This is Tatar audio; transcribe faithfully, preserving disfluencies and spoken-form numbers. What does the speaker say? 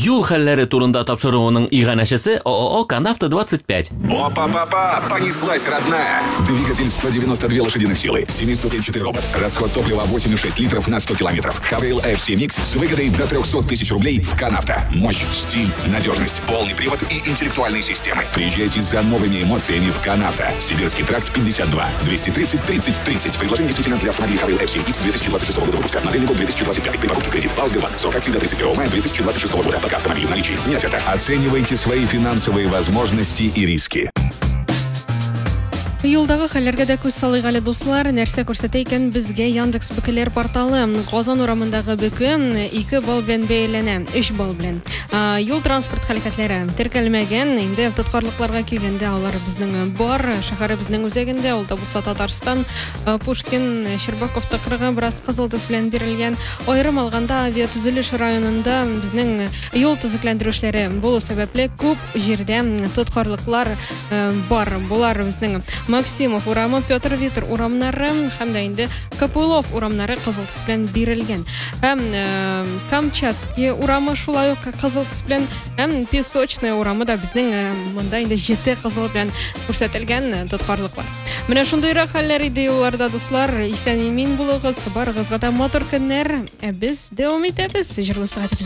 юл хәлләре турында тапшыруының иганәчесе ООО «Канавто двадцать пять». Опа-па-па, понеслась, родная. Двигатель сто девяносто две лошадиных силы, семиступенчатый робот, расход топлива восемь и шесть литров на сто километров. Хавейл эф си Mix с выгодой до триста тысяч рублей в Канавто. Мощь, стиль, надежность, полный привод и интеллектуальные системы. Приезжайте за новыми эмоциями в Канавто. Сибирский тракт пятьдесят два, двести тридцать, тридцать, тридцать. Предложение действительно для автомобилей Хавейл эф си Mix две тысячи двадцать шестого года выпуска. Модельный год две тысячи двадцать пять. При покупке кредит. Пал Сбербанк. Срок акции до тридцать первого мая две тысячи двадцать шестого года. Пока автомобиль в наличии. Не оферта. Оценивайте свои финансовые возможности и риски. Юлдагы хәлләргә дә күз салыйк әле дуслар. Нәрсә күрсәтә икән безгә Яндекс бөкеләр порталы. Казан урамындагы бөке ике балл белән бәяләнә, өч балл белән. Юл транспорт хәрәкәтләре теркәлмәгән. Инде тоткарлыкларга килгәндә алар безнең бар, шәһәребезнең үзәгендә, ул да булса Татарстан, Пушкин, Щербаков тыкрыгы бераз кызыл төс белән бирелгән. Аерым алганда авиатөзелеш районында безнең юл төзекләндерүчләре булу сәбәпле күп җирдә тоткарлыклар бар. Булар безнең Максимов урамы, Петр Витер урамнары һәм дә инде Капылов урамнары кызыл төс белән бирелгән. Һәм Камчатский урамы шулай ук кызыл төс белән, һәм Песочная урамы да безнең монда инде җете кызыл белән күрсәтелгән тоткарлыклар. Менә шундыйрак хәлләр иде юлларда дуслар. Исән-имин булыгыз, барыгызга да мотор көннәр. Без дәвам итәбез җырлы сәгатебез.